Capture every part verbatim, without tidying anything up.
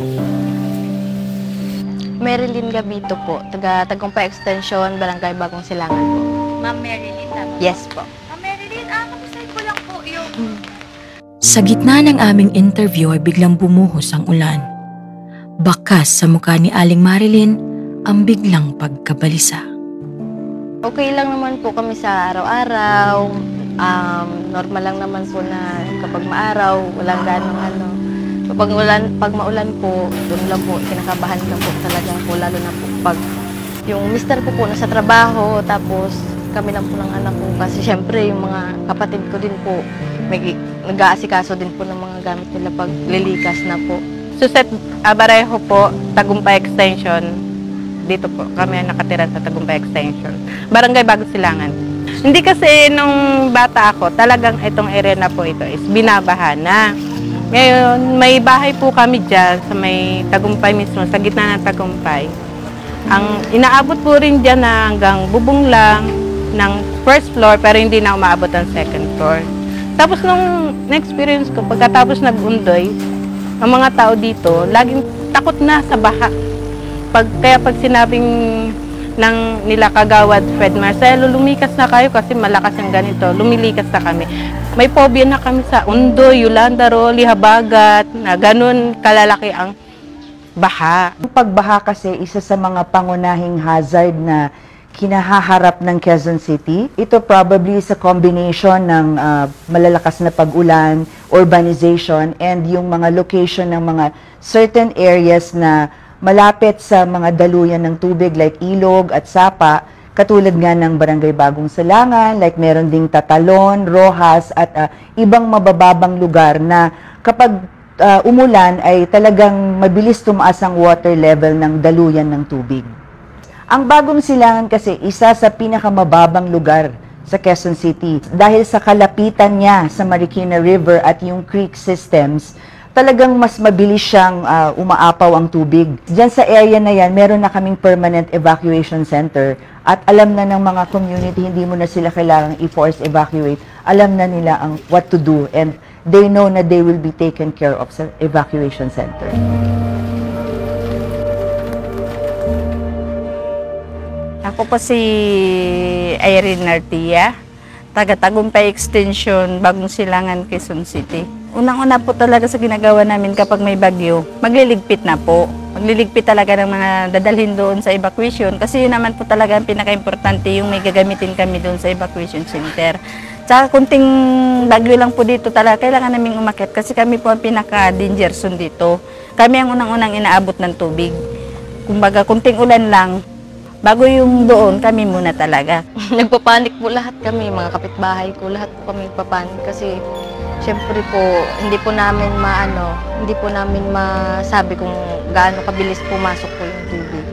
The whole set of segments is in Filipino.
Marilyn Gabito po, taga Tagumpay Extension, Barangay Bagong Silangan po. Ma'am Marilyn, tama? Yes po. Ma'am Marilyn, ah, kamusta ko lang po yung... Sa gitna ng aming interview ay biglang bumuhos ang ulan. Bakas sa mukha ni Aling Marilyn ang biglang pagkabalisa. Okay lang naman po kami sa araw-araw. Um, normal lang naman po na kapag maaraw, walang ganong ano. Kapag ulan, pag maulan po, doon lang po, kinakabahan lang po talaga po, lalo na po pag yung mister ko po nasa trabaho, tapos kami lang po ng anak ko. Kasi syempre, yung mga kapatid ko din po, may nag-aasikaso din po ng mga gamit nila pag lilikas na po. Suset Abarejo po, Tagumpay Extension. Dito po, kami nakatira sa Tagumpay Extension. Barangay Bagong Silangan. Hindi kasi nung bata ako, talagang itong area na po ito is binabaha na. Ngayon, may bahay po kami dyan sa may Tagumpay mismo, sa gitna ng Tagumpay. Ang inaabot po rin dyan na hanggang bubong lang ng first floor, pero hindi na umaabot ang second floor. Tapos nung na-experience ko, pagkatapos nag-undoy, ang mga tao dito, laging takot na sa baha. Pag, kaya pag sinabing ng nila Kagawad Fred Marcelo, lumikas na kayo kasi malakas yung ganito, lumilikas na kami. May phobia na kami sa Undoy, Yolanda, Roli, Habagat, na ganun kalalaki ang baha. Ang pagbaha kasi isa sa mga pangunahing hazard na kinahaharap ng Quezon City. Ito probably is a combination ng uh, malalakas na pag-ulan, urbanization, and yung mga location ng mga certain areas na malapit sa mga daluyan ng tubig like Ilog at Sapa, katulad nga ng Barangay Bagong Silangan, like meron ding Tatalon, Rojas, at uh, ibang mabababang lugar na kapag uh, umulan ay talagang mabilis tumaas ang water level ng daluyan ng tubig. Ang Bagong Silangan kasi isa sa pinakamababang lugar sa Quezon City dahil sa kalapitan niya sa Marikina River at yung creek systems, talagang mas mabilis siyang uh, umaapaw ang tubig. Diyan sa area na yan, meron na kaming permanent evacuation center at alam na ng mga community, hindi mo na sila kailangang i-force evacuate. Alam na nila ang what to do and they know na they will be taken care of sa evacuation center. Ako po si Irene Nartia, taga Tagumpay Extension, Bagong Silangan, Quezon City. Unang-una po talaga sa ginagawa namin kapag may bagyo, magliligpit na po. Magliligpit talaga ng mga dadalhin doon sa evacuation kasi yun naman po talaga ang pinaka-importante yung may gagamitin kami doon sa evacuation center. Tsaka kunting bagyo lang po dito talaga, kailangan naming umakyat kasi kami po ang pinaka-danger zone dito. Kami ang unang-unang inaabot ng tubig. Kumbaga, kunting ulan lang, bago yung doon, kami muna talaga. Nagpapanik po lahat kami, mga kapitbahay ko, lahat po kami nagpapanik kasi syempre po, hindi po namin maano, hindi po namin masabi kung gaano kabilis pumasok po yung tubig.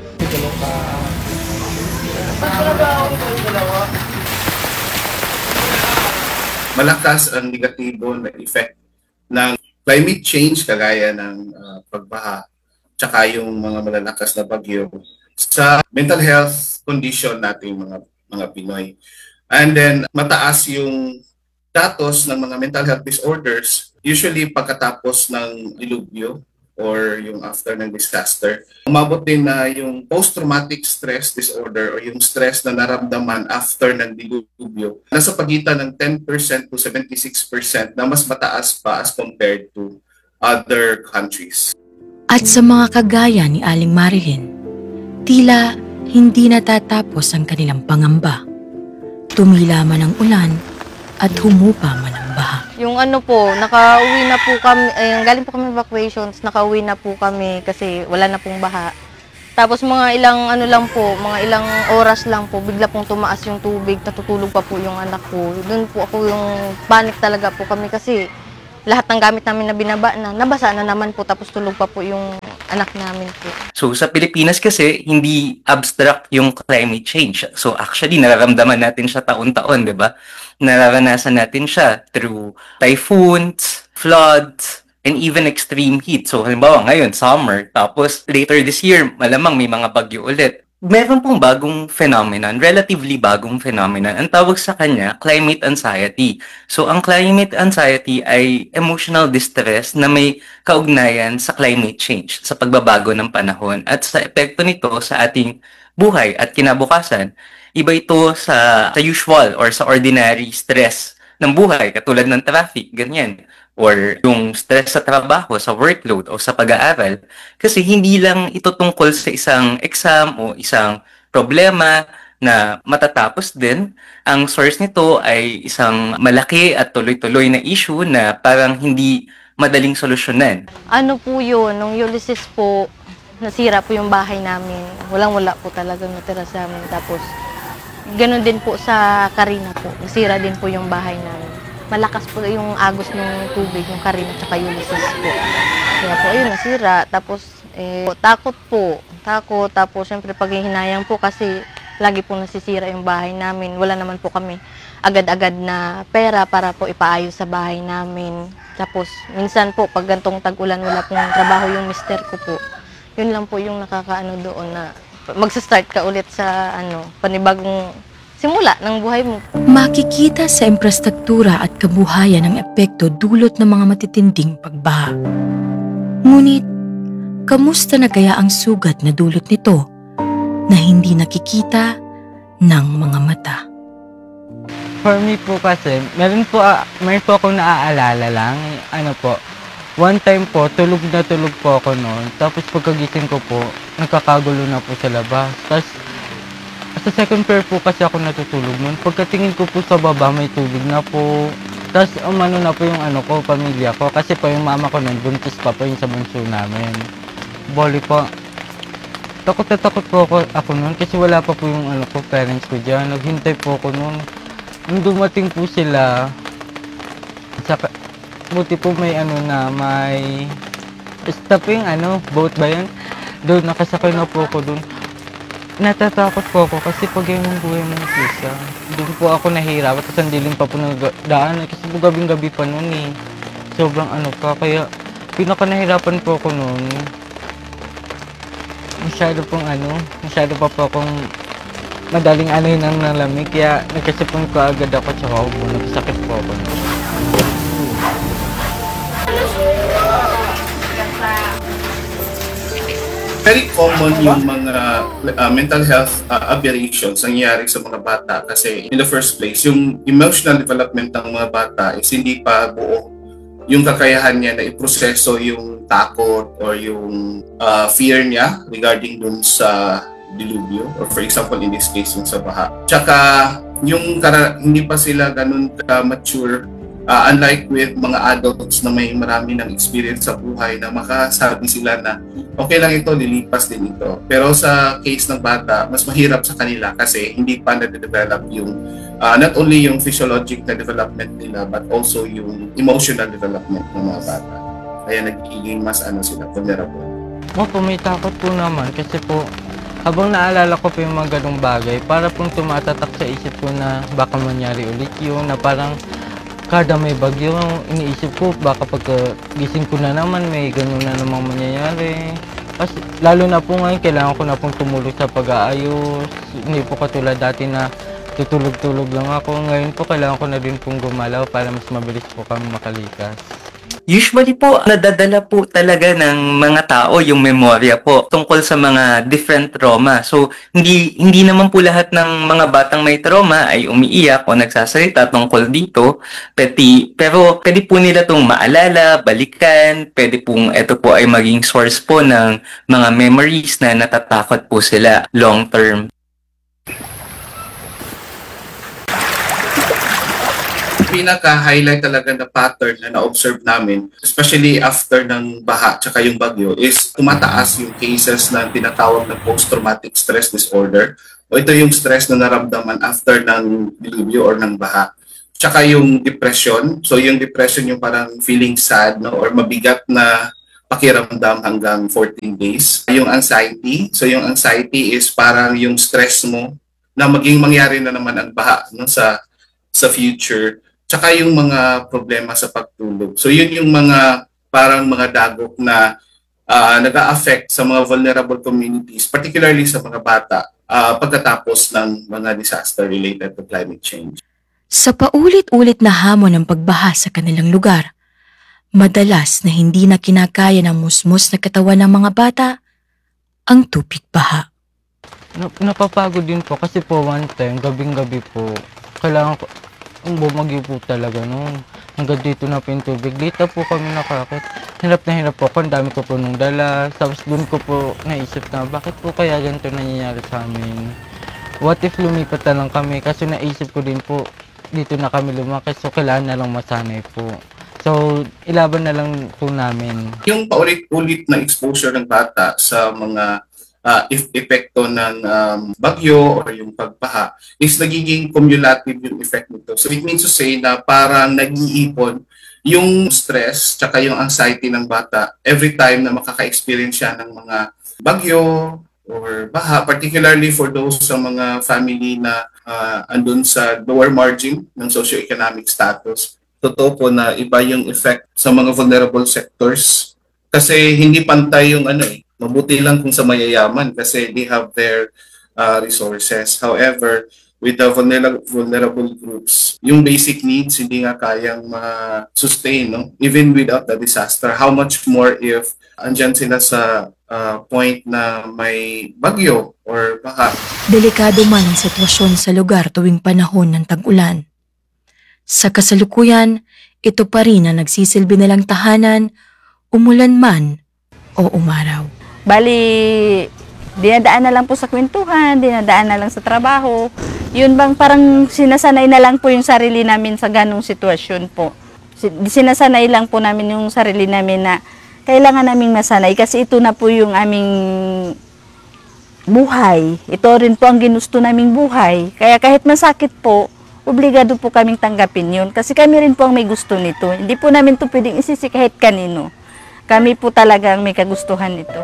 Malakas ang negatibo na effect ng climate change kagaya ng uh, pagbaha tsaka yung mga malalakas na bagyo sa mental health condition nating mga mga Pinoy. And then mataas yung datos ng mga mental health disorders usually pagkatapos ng dilubyo or yung after ng disaster. Umabot din na yung post-traumatic stress disorder o yung stress na naramdaman after ng dilubyo. Nasa pagitan ng ten percent to seventy-six percent na mas mataas pa as compared to other countries. At sa mga kagaya ni Aling Marilyn, tila hindi natatapos ang kanilang pangamba. Tumila man ang ulan at humupa man ang baha. Yung ano po, nakauwi na po kami, eh, galing po kami evacuations, nakauwi na po kami kasi wala na pong baha. Tapos mga ilang ano lang po, mga ilang oras lang po, bigla pong tumaas yung tubig, natutulog pa po yung anak ko. Doon po ako yung panic talaga po kami kasi lahat ng gamit namin na binaba na, nabasa na naman po, tapos tulog pa po yung anak namin po. So sa Pilipinas kasi, hindi abstract yung climate change. So actually, nararamdaman natin siya taon-taon, di ba? Nararanasan natin siya through typhoons, floods, and even extreme heat. So halimbawa ngayon, summer, tapos later this year, malamang may mga bagyo ulit. meron pong bagong phenomenon, relatively bagong phenomenon. Ang tawag sa kanya, climate anxiety. So, ang climate anxiety ay emotional distress na may kaugnayan sa climate change, sa pagbabago ng panahon at sa epekto nito sa ating buhay at kinabukasan. Iba ito sa, sa usual or sa ordinary stress ng buhay, katulad ng traffic, ganyan. Or yung stress sa trabaho, sa workload o sa pag-aaral. Kasi hindi lang ito tungkol sa isang exam o isang problema na matatapos din. Ang source nito ay isang malaki at tuloy-tuloy na issue na parang hindi madaling solusyonan. Ano po yun, nung Ulysses po, nasira po yung bahay namin. Walang-wala po talagang natira sa amin. Tapos, ganun din po sa Carina po. Nasira din po yung bahay namin. Malakas po yung agos ng tubig, yung Carina at saka Ulysses po. Kaya po, ayun, nasira. Tapos, eh, takot po. Takot. Tapos, syempre, paghihinayang po kasi lagi po nasisira yung bahay namin. Wala naman po kami agad-agad na pera para po ipaayos sa bahay namin. Tapos, minsan po, pag gantong tag-ulan, wala pong trabaho yung mister ko po. Yun lang po yung nakakaano doon na magsa-start ka ulit sa ano, panibagong simula ng buhay mo. Makikita sa infrastruktura at kabuhayan ang epekto dulot ng mga matitinding pagbaha. Ngunit, kamusta na kaya ang sugat na dulot nito na hindi nakikita ng mga mata? For me po kasi, meron po, ah, meron po akong naaalala lang, ano po, one time po, tulog na tulog po ako noon, tapos pagkagising ko po, nagkakagulo na po sa labas. Tapos, sa second floor po kasi ako natutulog noon. Pagkatingin ko po sa baba, may tubig na po. Tapos, umano na po yung ano ko, pamilya ko. Kasi po yung mama ko noon, buntis pa po yung sa bunso namin. Boli po. Takot na takot po ako, ako noon kasi wala pa po yung ano ko, parents ko dyan. Naghintay po ako noon. Nung dumating po sila, saka, buti po may ano na, may stop yung ano, boat ba yan? Doon, nakasakay na po ako doon. Natatakot po ako kasi pag yung buhay mo ng pusa, doon po ako nahihirap at ang dilim pa po ng daan kasi po gabing-gabi pa noon eh. Sobrang ano pa, kaya pinaka nahirapan po ako noon. Masyado pong ano, masyado pa po akong madaling ano yun ng nalamig, kaya nagkasipon ko agad ako tsaka ubo, nagsakit po ako noon. Very common yung mga uh, mental health uh, aberrations nangyayari sa mga bata kasi in the first place, yung emotional development ng mga bata is hindi pa buo yung kakayahan niya na iproseso yung takot or yung uh, fear niya regarding dun sa dilubyo or for example in this case yung sa baha. Tsaka yung kara- hindi pa sila ganun ka-mature. Uh, unlike with mga adults na may marami ng experience sa buhay na makasabi sila na okay lang ito, lilipas din ito. Pero sa case ng bata, mas mahirap sa kanila kasi hindi pa na-develop yung uh, not only yung physiologic na development nila but also yung emotional development ng mga bata. Kaya nagiging mas ano sila, vulnerable. Opo, may takot po naman kasi po habang naalala ko po yung mga ganong bagay, para pong tumatatak sa isip ko na baka mangyari ulit yun, na parang kada may bagyo, iniisip ko baka pagkagising ko na naman may ganun na namang mangyayari. Kasi lalo na po ngayon, kailangan ko na pong tumulong sa pag-aayos. Hindi po katulad dati na tutulog-tulog lang ako. Ngayon po kailangan ko na din pong gumalaw para mas mabilis po kami makalikas. Usually po, nadadala po talaga ng mga tao yung memorya po tungkol sa mga different trauma. So, hindi hindi naman po lahat ng mga batang may trauma ay umiiyak o nagsasalita tungkol dito. Peti, pero pwede po nila itong maalala, balikan, pwede pong ito po ay maging source po ng mga memories na natatakot po sila long term. Pinaka-highlight talaga na pattern na na-observe namin, especially after ng baha tsaka yung bagyo, is tumataas yung cases na tinatawag na post-traumatic stress disorder o ito yung stress na naramdaman after ng dilubyo or ng baha. Tsaka yung depression, so yung depression yung parang feeling sad no, or mabigat na pakiramdam hanggang fourteen days. Yung anxiety, so yung anxiety is parang yung stress mo na maging mangyari na naman ang baha no, sa sa future. Tsaka yung mga problema sa pagtulog. So yun yung mga parang mga dagok na uh, nag-a-affect sa mga vulnerable communities, particularly sa mga bata, uh, pagkatapos ng mga disaster related to climate change. Sa paulit-ulit na hamon ng pagbaha sa kanilang lugar, madalas na hindi na kinakaya ng musmos na katawan ng mga bata ang tubig baha. Nap- napapagod din po kasi po one time, gabing-gabi po, kailangan ko, ang bumagyo po talaga noon. Hanggang dito na po yung tubig. Dito po kami nakakit. Hirap na hirap po ako. Ang dami ko po nung dala. Tapos doon ko po naisip na, bakit po kaya ganito nangyayari sa amin? What if lumipat na lang kami? Kasi naisip ko din po, dito na kami lumaki. So, kailangan na lang masanay po. So, ilaban na lang po namin. Yung paulit-ulit na exposure ng bata sa mga uh, if epekto ng um, bagyo or yung pagbaha is nagiging cumulative yung effect nito. So it means to say na parang nag-iipon yung stress tsaka yung anxiety ng bata every time na makaka-experience siya ng mga bagyo or baha, particularly for those sa mga family na uh, andun sa lower margin ng socioeconomic status. Totoo po na iba yung effect sa mga vulnerable sectors kasi hindi pantay yung ano eh. Mabuti lang kung sa mayayaman kasi they have their uh, resources. However, with the vulnerable, vulnerable groups, yung basic needs hindi nga kayang ma-sustain, no? Even without the disaster. How much more if andyan sila sa uh, point na may bagyo or baha. Delikado man ang sitwasyon sa lugar tuwing panahon ng tag-ulan. Sa kasalukuyan, ito pa rin ang nagsisilbi nilang tahanan, umulan man o umaraw. Bali, dinadaan na lang po sa kwentuhan, dinadaan na lang sa trabaho. Yun bang parang sinasanay na lang po yung sarili namin sa ganong sitwasyon po. Sinasanay lang po namin yung sarili namin na kailangan naming masanay kasi ito na po yung aming buhay. Ito rin po ang ginusto naming buhay. Kaya kahit masakit po, obligado po kaming tanggapin yun. Kasi kami rin po ang may gusto nito. Hindi po namin ito pwedeng isisi kahit kanino. Kami po talagang may kagustuhan nito.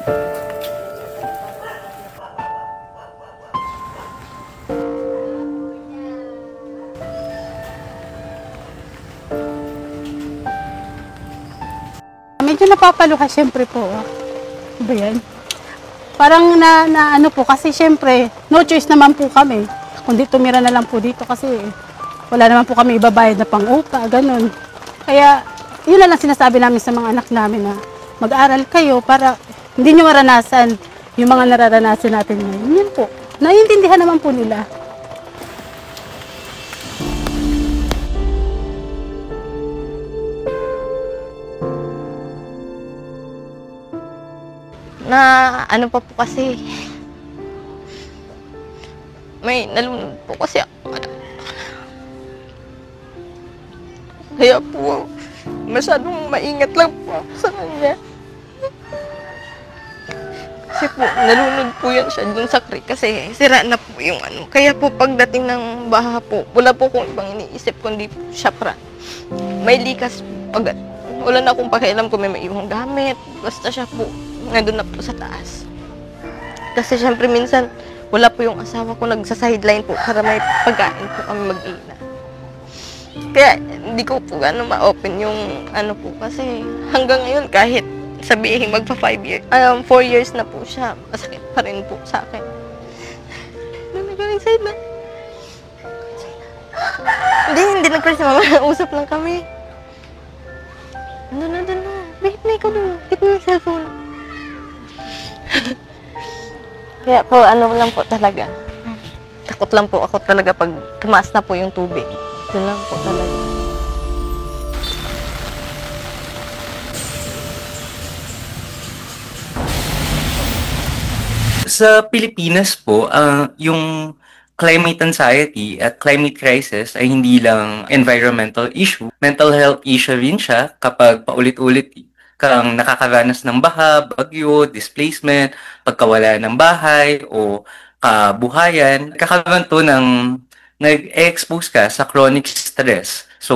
Medyo napapaluha siyempre po. Oh. Ano ba yan? Parang na, na ano po, kasi siyempre, no choice naman po kami. Kundi tumira na lang po dito kasi wala naman po kami ibabayad na pang-upa, ganun. Kaya, yun na lang sinasabi namin sa mga anak namin na mag-aral kayo para hindi nyo maranasan yung mga nararanasan natin ngayon. Yun po. Naiintindihan naman po nila. Na ano pa po kasi, may nalunod po kasi ako. Kaya po, masyadong maingat lang po ako sa kanya. Kasi po, nalunod po yan siya dun sa creek kasi sira na po yung ano. Kaya po pagdating ng baha po, wala po kong ibang iniisip kundi po siya pra. May likas po. Pag, wala na akong pakialam kung may maiwang gamit. Basta siya po, nandun na po sa taas. Kasi syempre minsan, wala po yung asawa ko nagsa-sideline po para may pagkain po kami mag-ina. Kaya hindi ko po gano'n ma-open yung ano po kasi hanggang ngayon kahit sabihin magpa five years, um, four years na po siya, masakit pa rin po sa akin. Nung nagaling sideline. Hindi, hindi nag-press si mama. Usap lang kami. Ano na, ano na. Wait na ikaw doon. Hit mo yung cellphone. Kaya po, ano lang po talaga. Takot lang po ako talaga pag tumaas na po yung tubig. Yun lang po talaga. Sa Pilipinas po, ah, yung climate anxiety at climate crisis ay hindi lang environmental issue. Mental health issue rin siya kapag paulit-ulit kang nakakaranas ng baha, bagyo, displacement, pagkawala ng bahay o kabuhayan. Kakaroon to ng nag-expose ka sa chronic stress. So,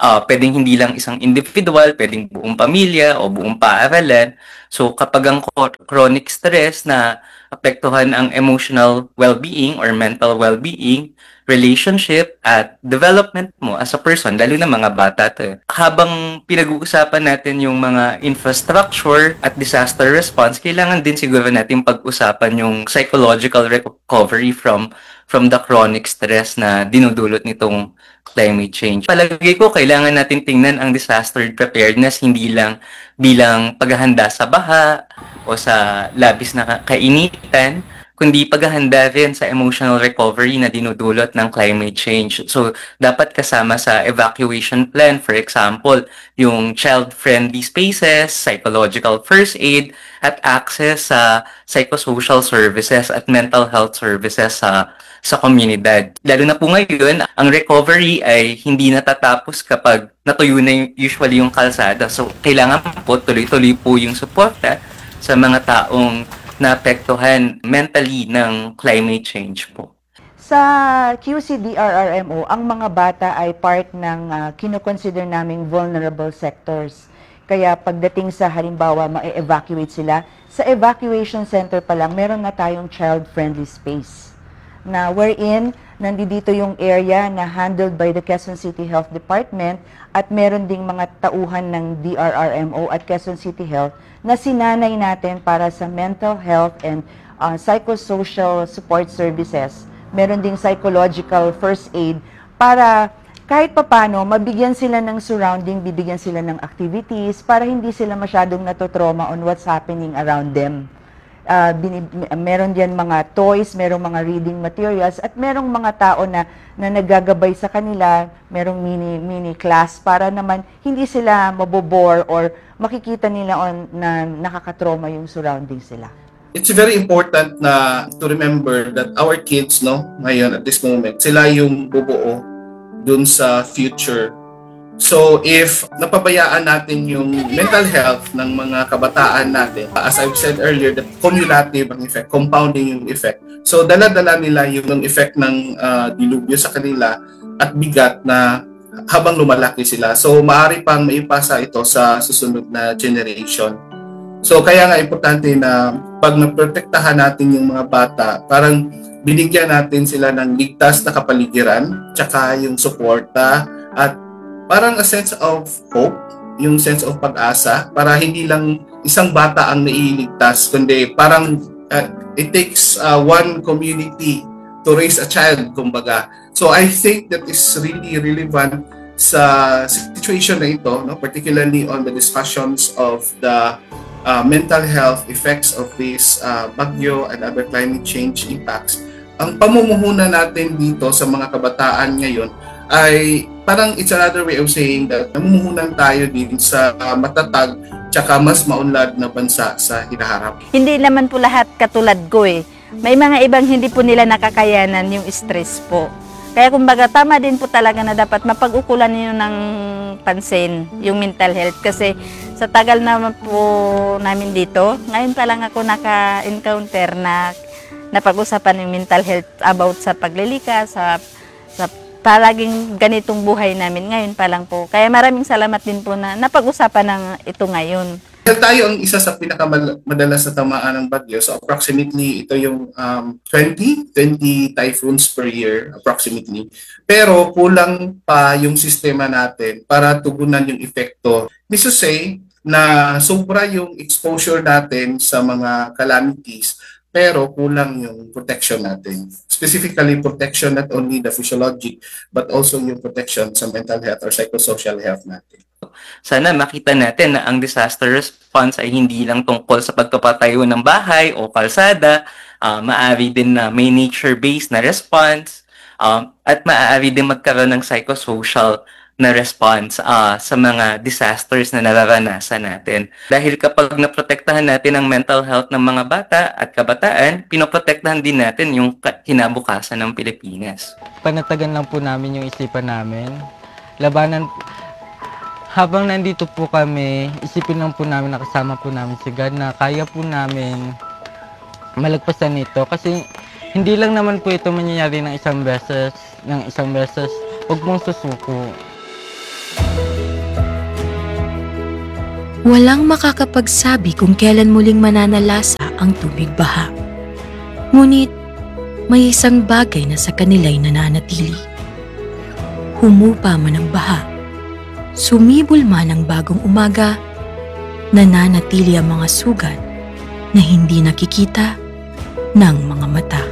Ah, pwedeng hindi lang isang individual, pwedeng buong pamilya o buong paaralan. So kapag ang co- chronic stress na apektuhan ang emotional well-being or mental well-being, relationship at development mo as a person, lalo na mga bata to. eh. Habang pinag-uusapan natin yung mga infrastructure at disaster response, kailangan din siguro natin pag-usapan yung psychological recovery from from the chronic stress na dinudulot nitong climate change. Palagay ko, kailangan natin tingnan ang disaster preparedness hindi lang bilang paghahanda sa baha o sa labis na ka- kainitan, kundi paghahanda rin sa emotional recovery na dinudulot ng climate change. So, dapat kasama sa evacuation plan, for example, yung child-friendly spaces, psychological first aid, at access sa psychosocial services at mental health services sa sa komunidad. Lalo na po ngayon, ang recovery ay hindi natatapos kapag natuyo na yung, usually yung kalsada. So, kailangan po tuloy-tuloy po yung suporta sa mga taong naapektuhan mentally ng climate change po. Sa Q C D R R M O, ang mga bata ay part ng uh, kinoconsider naming vulnerable sectors. Kaya pagdating sa halimbawa, ma-evacuate sila, sa evacuation center pa lang, meron na tayong child-friendly space na wherein nandito yung area na handled by the Quezon City Health Department at meron ding mga tauhan ng D R R M O at Quezon City Health na sinanay natin para sa mental health and uh, psychosocial support services. Meron ding psychological first aid para kahit papano mabigyan sila ng surrounding, bibigyan sila ng activities para hindi sila masyadong natotrauma on what's happening around them. Uh, binib- meron diyan mga toys, merong mga reading materials, at merong mga tao na, na naggagabay sa kanila, merong mini, mini class para naman hindi sila mabobore or makikita nila on, na nakakatrauma yung surroundings sila. It's very important na to remember that our kids, no, ngayon at this moment, sila yung bubuo dun sa future. So if napabayaan natin yung mental health ng mga kabataan natin, as I've said earlier, that cumulative ang effect, compounding yung effect. So dala-dala nila yung effect ng uh, dilubyo sa kanila at bigat na habang lumalaki sila. So maaari pang maipasa ito sa susunod na generation. So kaya nga importante na pag naprotektahan natin yung mga bata, parang binigyan natin sila ng ligtas na kapaligiran, tsaka yung suporta at parang a sense of hope, yung sense of pag-asa, para hindi lang isang bata ang nailigtas, kundi parang uh, it takes uh, one community to raise a child, kumbaga. So I think that is really relevant sa situation na ito, no? Particularly on the discussions of the uh, mental health effects of this uh, bagyo and other climate change impacts. Ang pamumuhunan natin dito sa mga kabataan ngayon ay parang it's another way of saying that namumuhunan tayo din sa uh, matatag tsaka mas maunlad na bansa sa hinaharap. Hindi naman po lahat katulad ko eh. May mga ibang hindi po nila nakakayanan yung stress po. Kaya kumbaga tama din po talaga na dapat mapag-ukulan niyo ng pansin yung mental health. Kasi sa tagal naman po namin dito, ngayon pa lang ako naka-encounter na napag-usapan yung mental health about sa paglilikas, sa, sa palaging ganitong buhay namin ngayon pa lang po. Kaya maraming salamat din po na napag-usapan ng ito ngayon. Dahil tayo ang isa sa pinakamadalas na tamaan ng bagyo. So approximately ito yung um, twenty, twenty typhoons per year approximately. Pero kulang pa yung sistema natin para tugunan yung epekto. This to say na sobra yung exposure natin sa mga calamities, pero kulang yung protection natin. Specifically, protection not only the physiologic, but also yung protection sa mental health or psychosocial health natin. Sana makita natin na ang disaster response ay hindi lang tungkol sa pagpapatayo ng bahay o kalsada, uh, maaari din na may nature-based na response, um, at maaari din magkaroon ng psychosocial na response uh, sa mga disasters na nararanasan natin. Dahil kapag naprotektahan natin ang mental health ng mga bata at kabataan, pinoprotektahan din natin yung kinabukasan ng Pilipinas. Panatagan lang po namin yung isipan namin. Labanan, habang nandito po kami, isipin lang po namin na kasama po namin si God na kaya po namin malagpasan ito. Kasi hindi lang naman po ito mangyayari ng isang beses, ng isang beses. Huwag mong susuko. Walang makakapagsabi kung kailan muling mananalasa ang tubig baha. Ngunit may isang bagay na sa kanila'y nananatili. Humupa man ang baha, sumibol man ang bagong umaga, nananatili ang mga sugat na hindi nakikita ng mga mata.